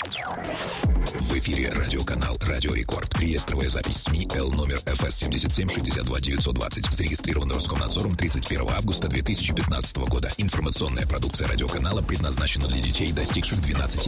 В эфире радиоканал «Радио Рекорд». Реестровая запись СМИ Л номер ФС 77-62-920. Зарегистрирован Роскомнадзором 31 августа 2015 года. Информационная продукция радиоканала предназначена для детей, достигших 12